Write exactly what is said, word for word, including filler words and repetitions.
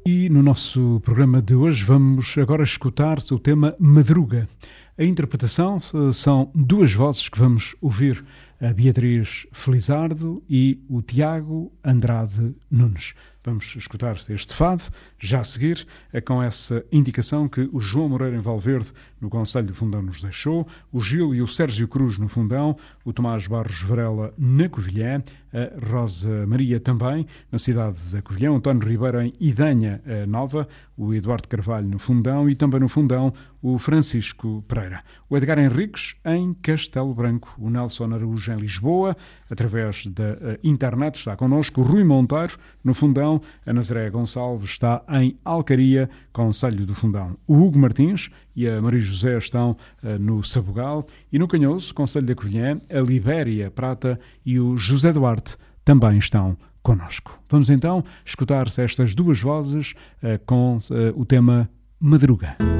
E no nosso programa de hoje vamos agora escutar o tema Madruga. A interpretação são duas vozes que vamos ouvir, a Beatriz Felizardo e o Tiago Andrade Nunes. Vamos escutar este fado, já a seguir, é com essa indicação que o João Moreira em Valverde, no Conselho do Fundão, nos deixou, o Gil e o Sérgio Cruz no Fundão, o Tomás Barros Varela na Covilhã, a Rosa Maria também, na cidade da Covilhã, o António Ribeiro em Idanha Nova, o Eduardo Carvalho no Fundão e também no Fundão o Francisco Pereira. O Edgar Henriques em Castelo Branco, o Nelson Araújo em Lisboa, através da internet está connosco, o Rui Monteiro no Fundão, a Nazaré Gonçalves está em Alcaria, Conselho do Fundão. O Hugo Martins e a Maria José estão uh, no Sabugal e no Canhoso, Conselho da Covilhã, a Libéria Prata e o José Duarte também estão connosco. Vamos então escutar estas duas vozes uh, com uh, o tema Madruga.